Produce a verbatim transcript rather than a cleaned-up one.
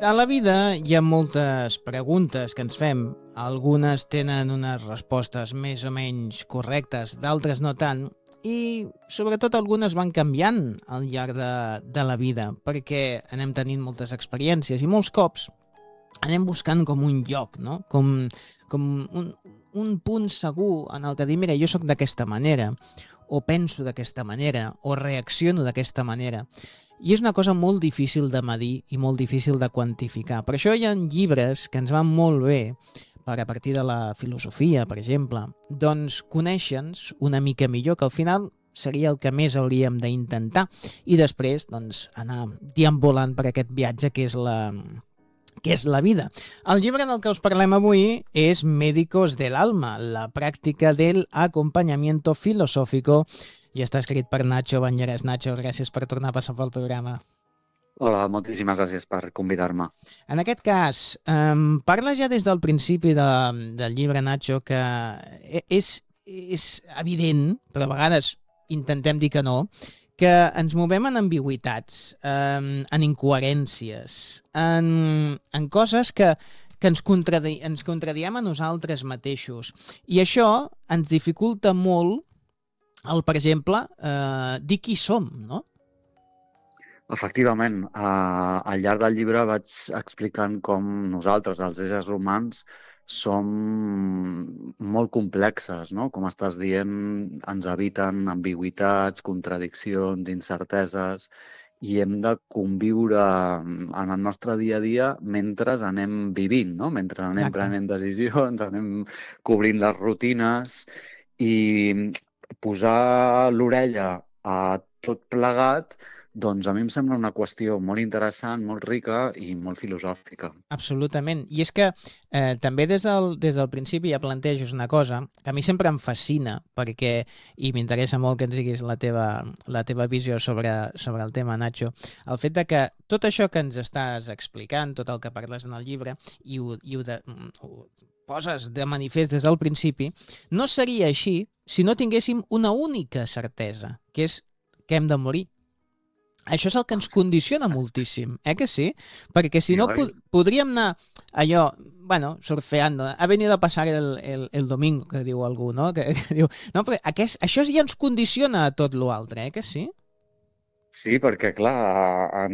A la vida hi ha moltes preguntes que ens fem. Algunes tenen unes respostes més o menys correctes, d'altres no tant, i sobretot algunes van canviant al llarg de, de la vida, perquè anem tenint moltes experiències i molts cops anem buscant com un lloc, no? com, com un, un punt segur en el que dir, mira, jo sóc d'aquesta manera, o penso d'aquesta manera, o reacciono d'aquesta manera. I és una cosa molt difícil de medir i molt difícil de quantificar. Per això hi ha llibres que ens van molt bé, per a partir de la filosofia, per exemple, doncs conèixer-nos una mica millor, que al final seria el que més hauríem d'intentar, i després doncs, anar deambulant per aquest viatge que és la, que és la vida. El llibre del que us parlem avui és Médicos del Alma, la pràctica del acompanyamiento filosófico, i està escrit per Nacho Bañeres. Nacho, gràcies per tornar a passar pel programa. Hola, moltíssimes gràcies per convidar-me. En aquest cas, eh, parla ja des del principi de, del llibre, Nacho, que és, és evident, però a vegades intentem dir que no, que ens movem en ambigüitats, eh, en incoherències, en, en coses que, que ens, contradi, ens contradiem a nosaltres mateixos. I això ens dificulta molt el, per exemple, eh, dir qui som, no? Efectivament, eh, al llarg del llibre vaig explicant com nosaltres, els éssers humans, som molt complexes, no? Com estàs dient, ens habiten ambigüitats, contradiccions, incerteses, i hem de conviure en el nostre dia a dia mentre anem vivint, no? Mentre anem Exacte. prenent decisions, anem cobrint les rutines, i posar l'orella a tot plegat, doncs a mi em sembla una qüestió molt interessant, molt rica i molt filosòfica. Absolutament. I és que eh, també des del, des del principi ja planteges una cosa que a mi sempre em fascina, perquè, i m'interessa molt que ens diguis la teva, la teva visió sobre, sobre el tema, Nacho, el fet de que tot això que ens estàs explicant, tot el que parles en el llibre, i ho, i ho, de, ho poses de manifest des del principi, no seria així si no tinguéssim una única certesa, que és que hem de morir. Això és el que ens condiciona moltíssim, eh que sí? Perquè si no, po podríem anar allò, bueno, surfeando, ha venido a pasar el, el, el domingo, que diu algú, no? Que, que diu, no, però aquest, això ja ens condiciona a tot l'altre, eh que sí? Sí, perquè clar, en